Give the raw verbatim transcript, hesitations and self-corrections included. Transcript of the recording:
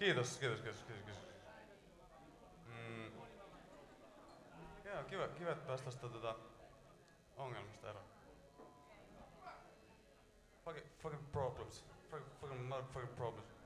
Kiitos, kiitos, kiitos, kiitos, kiitos. Mm. Joo, kiva, kiva, että päästä tästä tota, ongelmasta eroon. Fucking, fucking problems. Fucking, fucking motherfucking problems.